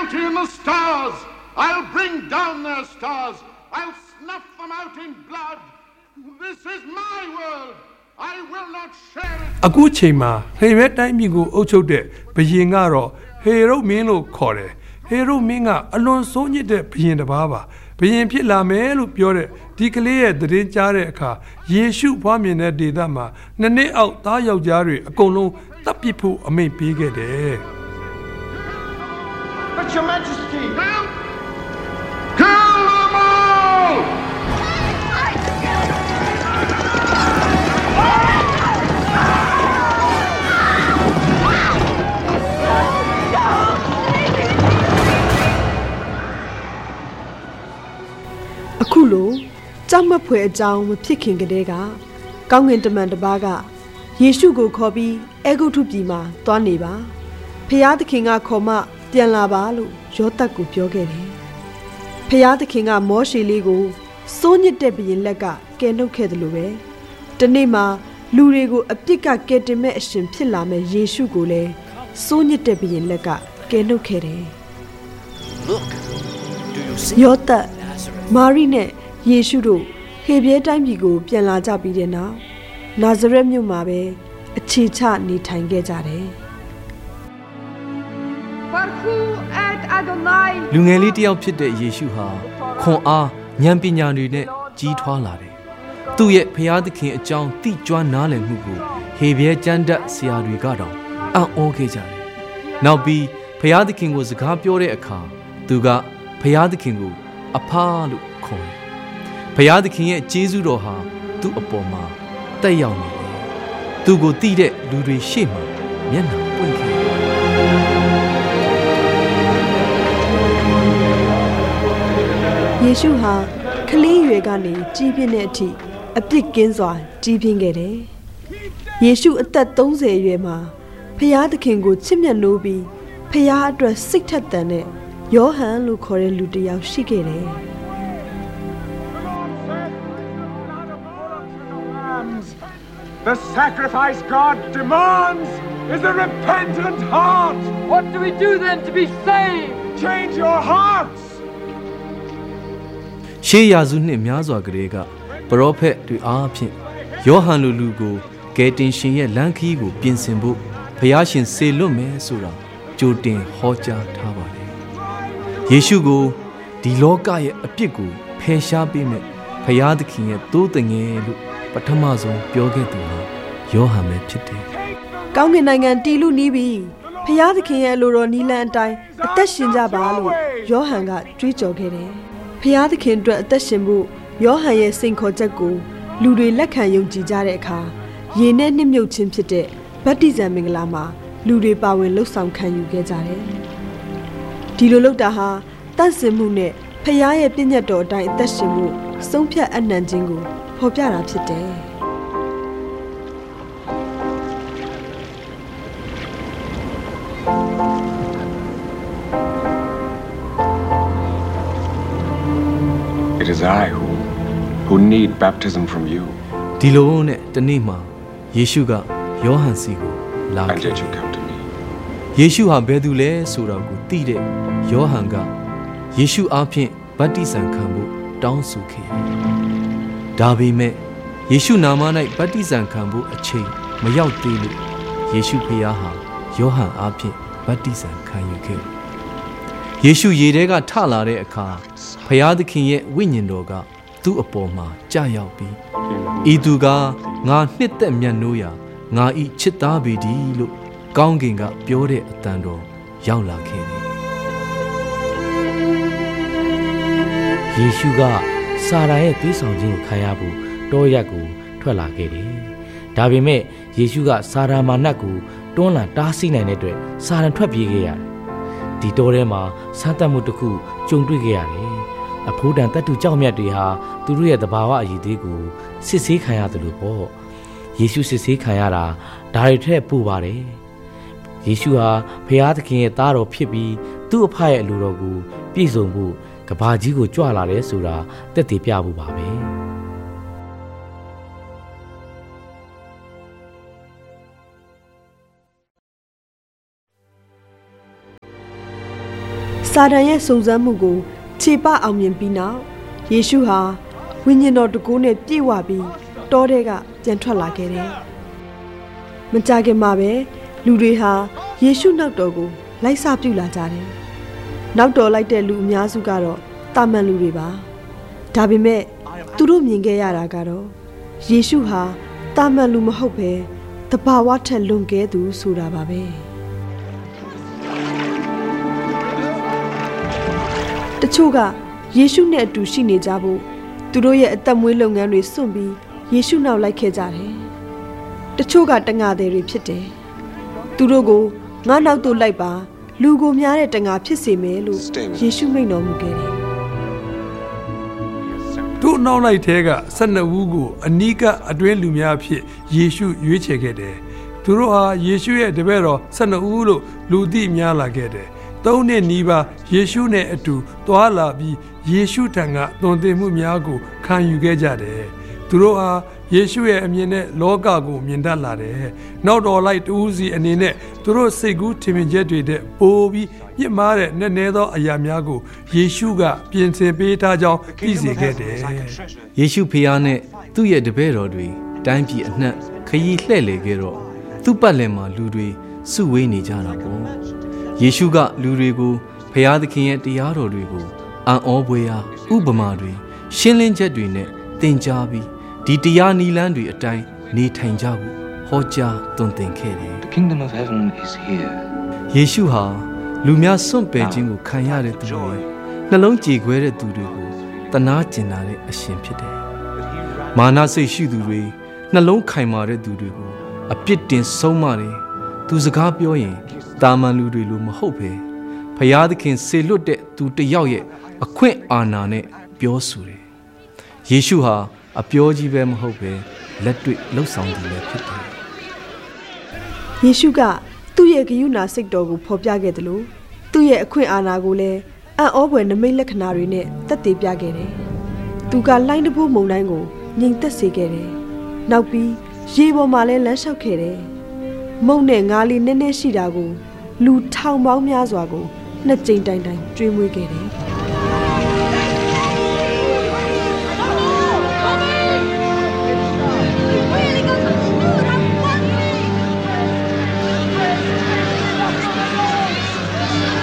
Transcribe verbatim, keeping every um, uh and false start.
mighty in the stars. I'll bring down their stars. I'll snuff them out in blood. This is my world. I will not share it. အခုချိန်မှာဟေရဲတိုင်းပြည်ကိုအုပ်ချုပ်တဲ့ဘုရင်ကတော့ဟေရုမင်းလို့ခေါ်တယ်ဟေရုမင်းကအလွန်ဆိုးညစ်တဲ့ဘုရင်တစ်ပါးပါဘုရင်ဖြစ်လာမယ်လို့ပြောတဲ့ဒီကလေးရဲ့သတင်းကြားတဲ့အခါယေရှုဖွားမြင်တဲ့ဒေသမှာနှစ်နှစ်အောက်သားယောက်ျားတွေအကုန်လုံးတပ်ပစ်ဖို့အမိန့်ပေးခဲ့တယ် But your majesty, kill, kill them all! အခုလိုကြောက်မက်ဖွယ်အကြောင်းမဖြစ်ခင်ကတည်းကကောင်းကင်တမန်တစ်ပါးကယေရှုကိုခေါ်ပြီးအေဂုတ္တုပြည်မှာတွားနေပါဖျားသခင်ကခေါ်မှပြန်လာပါလို့ယောသတ်ကိုပြောခဲ့တယ်ဖျားသခင်ကမောရှေလေးကိုစိုးညစ်တဲ့ဘုရင်လက်ကကယ်နှုတ်ခဲ့တယ်လို့ပဲဒီနေ့မှာလူတွေကိုအပြစ်ကကယ်တင်မဲ့အရှင်ဖြစ်လာမဲ့ယေရှုကိုလည်းစိုးညစ်တဲ့ဘုရင်လက်ကကယ်နှုတ်ခဲ့တယ် Look, do you see? ယောသတ်မာရိနဲ့ယေရှုတို့ဟေပြဲတိုင်းပြည်ကိုပြန်လာကြပြီးတဲ့နောက်နာဇရက်မြို့မှာပဲအခြေချနေထိုင်ခဲ့ကြတယ်လူငယ်လေးတယောက်ဖြစ်တဲ့ယေရှုဟာခွန်အားဉာဏ်ပညာတွေနဲ့ကြီးထွားလာတယ်။သူ့ရဲ့ဖျားသခင်အကြောင်းသိကျွမ်းနားလည်မှုကိုဟေပြဲကျမ်းတတ်ဆရာတွေကတော့အံ့ဩခဲ့ကြတယ်။နောက်ပြီးဖျားသခင်ကိုစကားပြောတဲ့အခါသူကဖျားသခင်ကိုအဖားလို့ခေါ်တယ်။ဖျားသခင်ရဲ့ကျေးဇူးတော်ဟာသူ့အပေါ်မှာတက်ရောက်နေတယ်။သူကိုသိတဲ့လူတွေရှေ့မှာမျက်နှာပွင့်ခဲ့တယ်။ယေရှုဟာကလေးရွယ်ကနေကြီးပြင်းတဲ့အထိအပြစ်ကင်းစွာကြီးပြင်းခဲ့တယ်။ယေရှုအသက်သုံးဆယ်အရွယ်မှာဖျားသခင်ကိုချစ်မြတ်နိုးပြီးဖျားအတွက်စိတ်ထက်သန်တဲ့ယောဟန်လို့ခေါ်တဲ့လူတစ်ယောက်ရှိခဲ့တယ်။ The sacrifice God demands is a repentant heart. What do we do then to be saved? Change your hearts. ရှေးရာစုနှစ်များစွာကလေးကပရောဖက်တွေအားဖြင့်ယောဟန်လူလူကိုကယ်တင်ရှင်ရဲ့လမ်းခရီးကိုပြင်ဆင်ဖို့ဘုရားရှင်စေလွတ်မယ်ဆိုတာကြိုတင်ဟောကြားထားပါတယ်။ယေရှုကိုဒီလောကရဲ့အပြစ်ကိုဖယ်ရှားပေးမဲ့ဘုရားသခင်ရဲ့သိုးတငယ်လို့ပထမဆုံးပြောခဲ့သူဟာယောဟန်ပဲဖြစ်တယ်။ကောင်းကင်နိုင်ငံတည်လူနီးပြီဖျားသခင်ရဲ့လိုတော်နီလန်အတိုင်းအသက်ရှင်ကြပါလို့ယောဟန်ကကြွေးကြော်ခဲ့တယ်ဖျားသခင်အတွက်အသက်ရှင်ဖို့ယောဟန်ရဲ့စိန်ခေါ်ချက်ကိုလူတွေလက်ခံယုံကြည်ကြတဲ့အခါရေနဲ့နှိမ့်မြုပ်ခြင်းဖြစ်တဲ့ဗတ္တိဇံမင်္ဂလာမှာလူတွေပါဝင်လှုပ်ဆောင်ခံယူခဲ့ကြတယ်ဒီလိုလုပ်တာဟာတန့်စင်မှုနဲ့ဖျားရဲ့ပြည့်ညတ်တော်အတိုင်းအသက်ရှင်မှုဆုံးဖြတ်အနံ့ခြင်းကိုဖော်ပြတာဖြစ်တယ် It is I who who need baptism from you. ဒီလိုနဲ့တနေ့မှာယေရှုကယောဟန်စီကိုလာခဲ့ And yet you come to me. ယေရှုဟာဘယ်သူလဲဆိုတာကိုသိတဲ့ယောဟန်ကယေရှုအားဖြင့်ဗတ္တိဇံခံဖို့တောင်းဆိုခဲ့တယ်။ဒါပေမဲ့ယေရှုနာမ၌ဗတ္တိဇံခံဖို့အချိန်မရောက်သေးလို့ယေရှုဖခင်ဟာယောဟန်အားဖြင့်ဗတ္တိဇံခံယူခဲ့တယ်။ယေရှုရေထဲကထလာတဲ့အခါဖခင်သခင်ရဲ့ဝိညာဉ်တော်ကသူ့အပေါ်မှာကြာရောက်ပြီးဤသူကငါနှစ်သက်မြတ်နိုးရာငါဤချစ်သားပေသည်လို့ကောင်းကင်ကပြောတဲ့အတန်တော်ရောက်လာခဲ့တယ်ယေရှုကစာရာရဲ့သွေးဆောင်ခြင်းကိုခံရဖို့တောရက်ကိုထွက်လာခဲ့တယ်။ဒါပေမဲ့ယေရှုကစာရာမာနတ်ကိုတွန်းလှန်တားဆီးနိုင်တဲ့အတွက်စာရန်ထွက်ပြေးခဲ့ရတယ်။ဒီတောထဲမှာဆန်းသက်မှုတစ်ခုကြုံတွေ့ခဲ့ရတယ်။အဖိုးတန်တတ်တူကြောက်မြတ်တွေဟာသူတို့ရဲ့သဘာဝအရည်သေးကိုစစ်ဆေးခံရတယ်လို့ပေါ့။ယေရှုစစ်ဆေးခံရတာဒါတွေထက်ပိုပါတယ်။ယေရှုဟာဖခင်သခင်ရဲ့သားတော်ဖြစ်ပြီးသူ့အဖရဲ့အလိုတော်ကိုပြည့်စုံဖို့ကဘာကြီးကိုကြွလာတယ်ဆိုတာတက်တည်ပြဖို့ပါပဲစာတန်ရဲ့စုံစမ်းမှုကိုခြေပအောင်မြင်ပြီးနောက်ယေရှုဟာဝိညာဉ်တော်တကူနဲ့ပြည့်ဝပြီးတောထဲကပြန်ထွက်လာခဲ့တယ်။မကြခင်မှာပဲလူတွေဟာယေရှုနောက်တော်ကိုလိုက်စားပြုလာကြတယ်။နောက်တော်လိုက်တဲ့လူအများစုကတော့တာမန်လူတွေပါ။ဒါပေမဲ့သူတို့မြင်ခဲ့ရတာကတော့ယေရှုဟာတာမန်လူမဟုတ်ပဲတဘာဝထက်လွန်ကဲသူဆိုတာပါပဲတချို့ကယေရှုနဲ့အတူရှိနေကြဖို့သူတို့ရဲ့အသက်မွေးလုပ်ငန်းတွေစွန့်ပြီးယေရှုနောက်လိုက်ခဲ့ကြတယ်တချို့ကတငါသည်တွေဖြစ်တယ်သူတို့ကိုငါနောက်သို့လိုက်ပါလူကိုများတဲ့တငါဖြစ်စေမယ်လို့ယေရှုမိန့်တော်မူခဲ့တယ်တို့နောက်လိုက်ထဲကဆယ်နှစ်ဦးကိုအနီးကအတွင်းလူများဖြစ်ယေရှုရွေးချယ်ခဲ့တယ်။သူတို့ဟာယေရှုရဲ့တပည့်တော်ဆယ်နှစ်ဦးလို့လူသိများလာခဲ့တယ်။သုံးနှစ်နီးပါးယေရှုနဲ့အတူသွားလာပြီးယေရှုထံကသွန်သင်မှုများကိုခံယူခဲ့ကြတယ်။သူတို့ဟာယေရှုရဲ့အမြင်နဲ့လောကကိုမြင်တတ်လာတယ်။နောက်တော်လိုက်တူးစီအနေနဲ့သူတို့စိတ်ကူးထင်မြင်ချက်တွေတဲ့ပိုပြီးမြင့်မားတဲ့နက်နဲသောအရာများကိုယေရှုကပြင်ဆင်ပေးထားကြောင်းသိစေခဲ့တယ်။ယေရှုဖျားနဲ့သူ့ရဲ့တပည့်တော်တွေတိုင်းပြည်အနှံ့ခရီးလှည့်လည်ခဲ့တော့သူ့ပတ်လည်မှာလူတွေစုဝေးနေကြတာပေါ့။ယေရှုကလူတွေကိုဖျားသခင်ရဲ့တရားတော်တွေကိုအံ့ဩဖွယ်ရာဥပမာတွေရှင်းလင်းချက်တွေနဲ့သင်ကြားပြီးဒီတရားနီလန်းတွေအတိုင်းနေထိုင်ကြဖို့ဟောကြားသွန်သင်ခဲ့တယ် The kingdom of heaven is here. ယေရှုဟာလူများစွန့်ပယ်ခြင်းကိုခံရတဲ့သူတွေနှလုံးကြေခွဲတဲ့သူတွေကိုတနာကျင်လာတဲ့အရှင်ဖြစ်တယ်မာနစိတ်ရှိသူတွေနှလုံးခိုင်မာတဲ့သူတွေကိုအပြစ်တင်ဆုံးမတယ်သူစကားပြောရင်တာမန်လူတွေလိုမဟုတ်ပဲဖျားသခင်စေလွတ်တဲ့သူတစ်ယောက်ရဲ့အခွင့်အာဏာနဲ့ပြောဆိုတယ်ယေရှုဟာအပြောကြီးပဲမဟုတ်ပဲလက်တွေ့လှုပ်ဆောင်သူလည်းဖြစ်တယ်။ယေရှုကသူ့ရဲ့ဂရုဏာစိတ်တော်ကိုဖော်ပြခဲ့တယ်လို့သူ့ရဲ့အခွင့်အာဏာကိုလည်းအံ့ဩဖွယ်နမိတ်လက္ခဏာတွေနဲ့သက်သေပြခဲ့တယ်။သူကလှိုင်းတဖိုးမုန်တိုင်းကိုငြိမ်သက်စေခဲ့တယ်။နောက်ပြီးရေပေါ်မှာလည်းလမ်းလျှောက်ခဲ့တယ်။မုန်နဲ့ငါးလေးနည်းနည်းရှိတာကိုလူထောင်ပေါင်းများစွာကိုနှစ်ကြိမ်တိုင်တိုင်ကျွေးမွေးခဲ့တယ်။